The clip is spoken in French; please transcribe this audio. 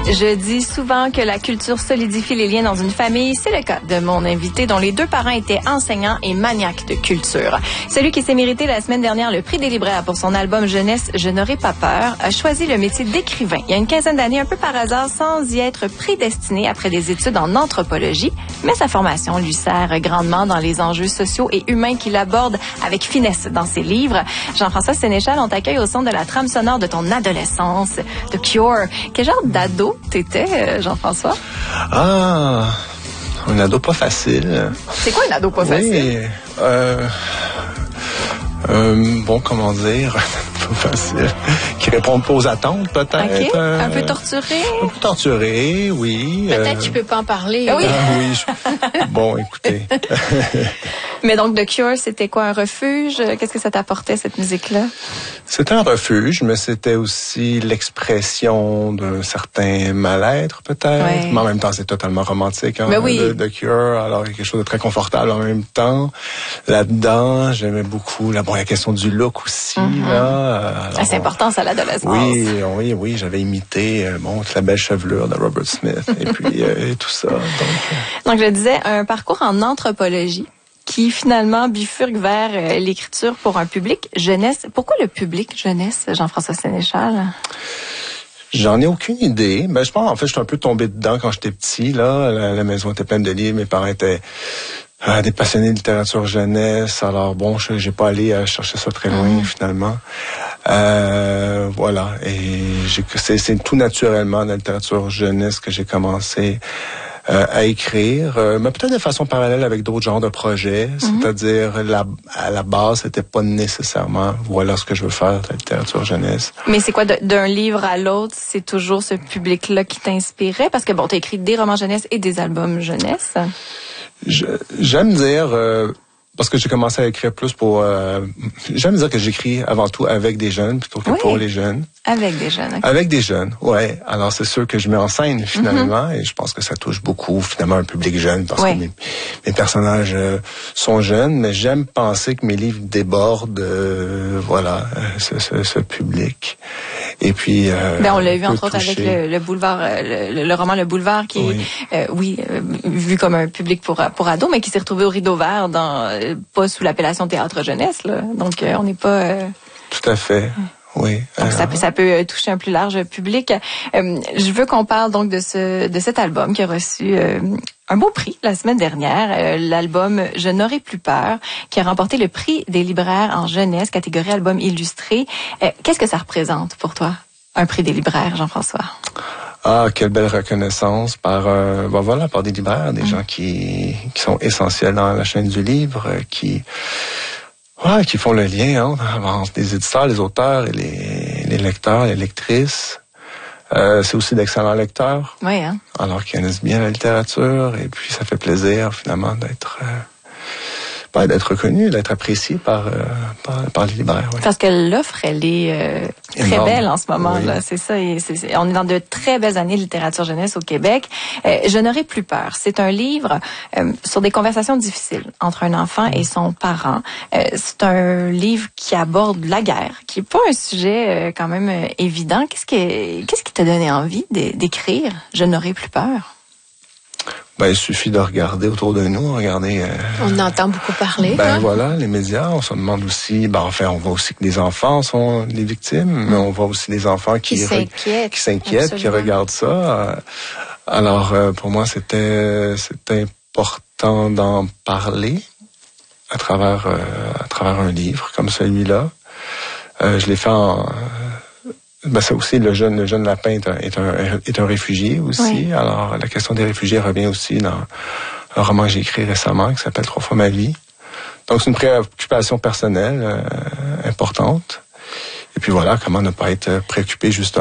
Je dis souvent que la culture solidifie les liens dans une famille. C'est le cas de mon invité dont les deux parents étaient enseignants et maniaques de culture. Celui qui s'est mérité la semaine dernière le prix des libraires pour son album Jeunesse, Je n'aurai pas peur, a choisi le métier d'écrivain. Il y a une quinzaine d'années, un peu par hasard, sans y être prédestiné après des études en anthropologie. Mais sa formation lui sert grandement dans les enjeux sociaux et humains qu'il aborde avec finesse dans ses livres. Jean-François Sénéchal, on t'accueille au centre de la trame sonore de ton adolescence, The Cure. Quel genre d'ado t'étais, Jean-François? Ah, un ado pas facile. C'est quoi un ado pas facile? Bon, comment dire, pas facile. Qui répond pas aux attentes, peut-être. OK. Un peu torturé? Un peu torturé, oui. Peut-être qu'il peut pas en parler. Oui. Oui. Bon, écoutez. Mais donc, The Cure, c'était quoi, un refuge? Qu'est-ce que ça t'apportait, cette musique-là? C'était un refuge, mais c'était aussi l'expression d'un certain mal-être, peut-être. Ouais. Mais en même temps, c'est totalement romantique, hein, oui. The Cure. Alors, il y a quelque chose de très confortable en même temps. Là-dedans, j'aimais beaucoup la question du look aussi. Là. Alors, c'est important, ça, l'adolescence. Oui, j'avais imité toute la belle chevelure de Robert Smith et puis et tout ça. Donc, je disais, un parcours en anthropologie qui finalement bifurque vers l'écriture pour un public jeunesse. Pourquoi le public jeunesse, Jean-François Sénéchal? J'en ai aucune idée. Ben, je pense, en fait, je suis un peu tombé dedans quand j'étais petit, là. La maison était pleine de livres. Mes parents étaient des passionnés de littérature jeunesse. Alors, bon, j'ai pas allé chercher ça très loin, finalement. Voilà. Et c'est tout naturellement la littérature jeunesse que j'ai commencé à écrire, mais peut-être de façon parallèle avec d'autres genres de projets, c'est-à-dire à la base, c'était pas nécessairement voilà ce que je veux faire de la littérature jeunesse. Mais c'est quoi, d'un livre à l'autre, c'est toujours ce public-là qui t'inspirait? Parce que bon, t'as écrit des romans jeunesse et des albums jeunesse. J'aime dire... parce que j'ai commencé à écrire plus pour... j'aime dire que j'écris avant tout avec des jeunes plutôt que pour les jeunes. Avec des jeunes. Okay. Avec des jeunes, ouais. Alors c'est sûr que je mets en scène finalement et je pense que ça touche beaucoup finalement un public jeune parce que mes personnages sont jeunes, mais j'aime penser que mes livres débordent ce public. Et puis on l'a vu entre autres avec le boulevard, le roman Le Boulevard qui est vu comme un public pour ados, mais qui s'est retrouvé au Rideau Vert pas sous l'appellation théâtre jeunesse là. Donc on n'est pas Tout à fait. Oui. Donc ça peut toucher un plus large public. Je veux qu'on parle donc de cet album qui a reçu un beau prix la semaine dernière, l'album Je n'aurai plus peur, qui a remporté le prix des libraires en jeunesse, catégorie album illustré. Qu'est-ce que ça représente pour toi, un prix des libraires, Jean-François? Ah, quelle belle reconnaissance par des libraires, des gens qui sont essentiels dans la chaîne du livre, qui font le lien entre les éditeurs, les auteurs et les lecteurs, les lectrices. C'est aussi d'excellents lecteurs. Oui, Alors qu'ils connaissent bien la littérature et puis ça fait plaisir finalement d'être reconnu, d'être apprécié par les libraires. Oui. Parce que l'offre, elle est très belle en ce moment. Oui. Là, c'est ça. On est dans de très belles années de littérature jeunesse au Québec. Je n'aurai plus peur. C'est un livre sur des conversations difficiles entre un enfant et son parent. C'est un livre qui aborde la guerre, qui est pas un sujet quand même évident. Qu'est-ce qui t'a donné envie d'écrire Je n'aurai plus peur? Il suffit de regarder autour de nous, on entend beaucoup parler. Voilà, les médias, on se demande aussi, on voit aussi que les enfants sont les victimes, mais on voit aussi des enfants qui s'inquiètent, qui regardent ça. Alors, pour moi, c'est important d'en parler à travers un livre comme celui-là. Je l'ai fait ça aussi, le jeune lapin est un réfugié aussi. Oui. Alors, la question des réfugiés revient aussi dans un roman que j'ai écrit récemment qui s'appelle 3 fois ma vie. Donc, c'est une préoccupation personnelle importante. Et puis voilà, comment ne pas être préoccupé justement